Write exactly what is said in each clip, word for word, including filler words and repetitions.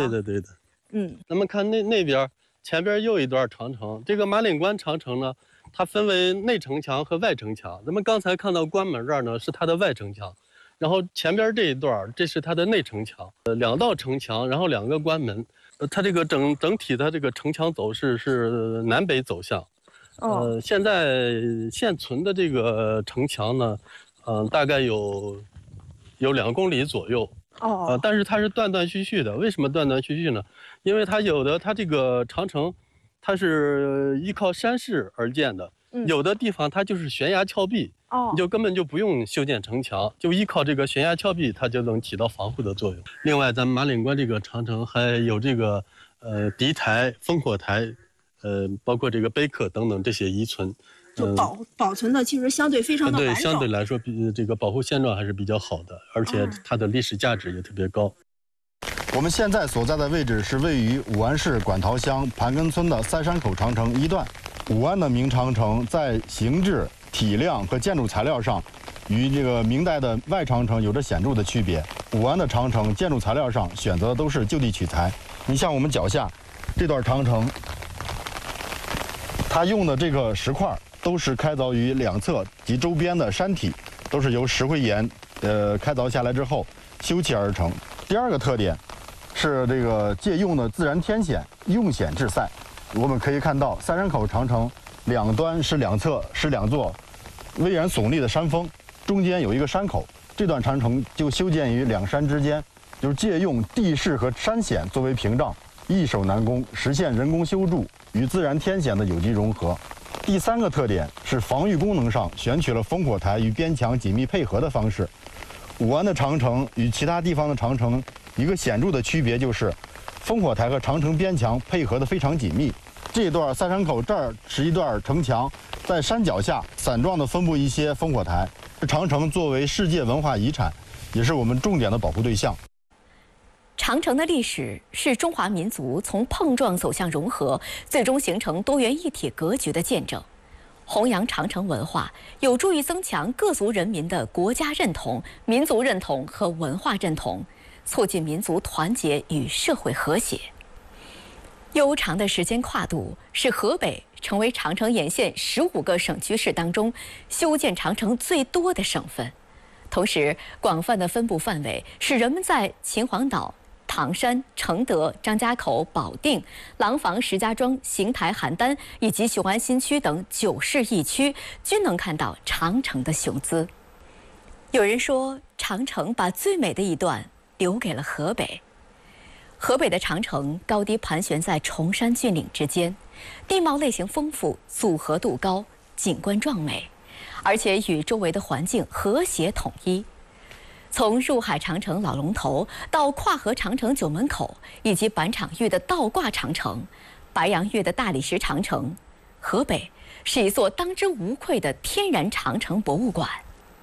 对的，对的。 嗯， 咱们看那那边前边又一段长城，这个马岭关长城呢，它分为内城墙和外城墙。咱们刚才看到关门这儿呢是它的外城墙，然后前边这一段这是它的内城墙，呃，两道城墙，然后两个关门。呃，它这个整整体的这个城墙走势是南北走向。呃，现在现存的这个城墙呢，嗯、呃，大概有有两公里左右。 哦， 呃，但是它是断断续续的。为什么断断续续呢？因为它有的它这个长城，它是依靠山势而建的， 嗯、 有的地方它就是悬崖峭壁， 哦， 你就根本就不用修建城墙，就依靠这个悬崖峭壁，它就能起到防护的作用。另外，咱们马岭关这个长城还有这个呃敌台、烽火台，呃，包括这个碑刻等等这些遗存。 就保、嗯、保存的其实相对非常的完整。对，相对来说比这个保护现状还是比较好的，而且它的历史价值也特别高。 我们现在所在的位置是位于武安市管陶乡盘根村的三山口长城一段。武安的明长城在形制、体量和建筑材料上，与这个明代的外长城有着显著的区别。武安的长城建筑材料上选择的都是就地取材。你像我们脚下这段长城，它用的这个石块都是开凿于两侧及周边的山体，都是由石灰岩呃开凿下来之后修砌而成。第二个特点是这个借用的自然天险，用险制塞。我们可以看到三山口长城两端是两侧是两座巍然耸立的山峰，中间有一个山口。这段长城就修建于两山之间，就是借用地势和山险作为屏障，易守难攻，实现人工修筑与自然天险的有机融合。第三个特点是防御功能上选取了烽火台与边墙紧密配合的方式。武安的长城与其他地方的长城一个显著的区别就是，烽火台和长城边墙配合的非常紧密。这一段三山口这儿是一段城墙，在山脚下散状的分布一些烽火台。长城作为世界文化遗产，也是我们重点的保护对象。 长城的历史是中华民族从碰撞走向融合，最终形成多元一体格局的见证。弘扬长城文化，有助于增强各族人民的国家认同、民族认同和文化认同，促进民族团结与社会和谐。悠长的时间跨度使河北成为长城沿线十五个省区市当中修建长城最多的省份，同时广泛的分布范围使人们在秦皇岛、唐山、承德、张家口、保定、廊坊、石家庄、邢台、邯郸以及雄安新区等九市一区均能看到长城的雄姿。有人说，长城把最美的一段留给了河北。河北的长城高低盘旋在崇山峻岭之间，地貌类型丰富，组合度高，景观壮美，而且与周围的环境和谐统一。从入海长城老龙头到跨河长城九门口，以及板场峪的倒挂长城、白洋峪的大理石长城，河北是一座当之无愧的天然长城博物馆。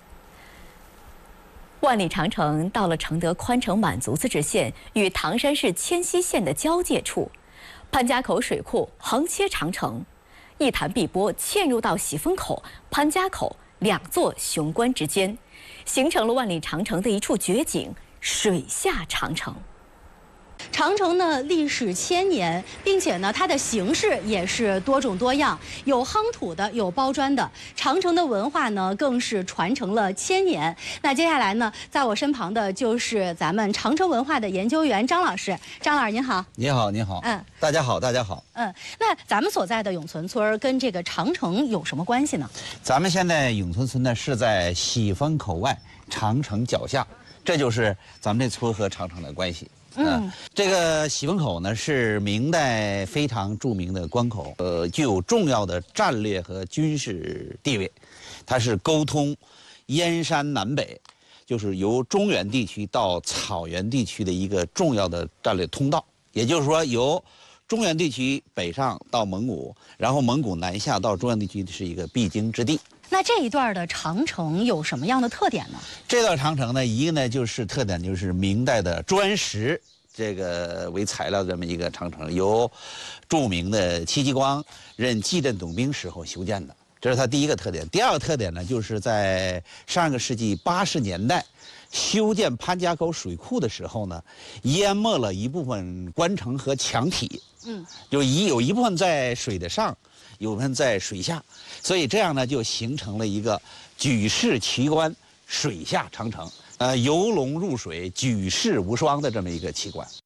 万里长城到了承德宽城满族自治县与唐山市迁西县的交界处，潘家口水库横切长城，一潭碧波嵌入到喜峰口、潘家口两座雄关之间，形成了万里长城的一处绝景——水下长城。 长城呢历史千年，并且呢它的形式也是多种多样，有夯土的，有包砖的。长城的文化呢更是传承了千年。那接下来呢，在我身旁的就是咱们长城文化的研究员张老师。张老师您好。 你好，你好。 嗯， 大家好，大家好。 嗯，那咱们所在的永存村跟这个长城有什么关系呢？ 咱们现在永存村呢是在喜峰口外长城脚下，这就是咱们这村和长城的关系。嗯，这个喜峰口呢是明代非常著名的关口，呃，具有重要的战略和军事地位。它是沟通燕山南北，就是由中原地区到草原地区的一个重要的战略通道。也就是说，由中原地区北上到蒙古，然后蒙古南下到中原地区是一个必经之地。 那这一段的长城有什么样的特点呢？ 这段长城呢，一个呢就是特点就是明代的砖石这个为材料的这么一个长城，由著名的戚继光任蓟镇总兵时候修建的。 这是它第一个特点。第二个特点呢，就是在上个世纪八十年代修建潘家沟水库的时候呢，淹没了一部分关城和墙体。嗯，有一有一部分在水的上，有一部分在水下，所以这样呢，就形成了一个举世奇观水下长城，呃，游龙入水，举世无双的这么一个奇观。